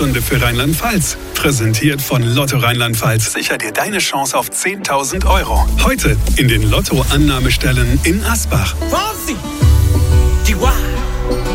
Stunde für Rheinland-Pfalz. Präsentiert von Lotto Rheinland-Pfalz. Sicher dir deine Chance auf 10.000 €. Heute in den Lotto-Annahmestellen in Asbach. Wahnsinn!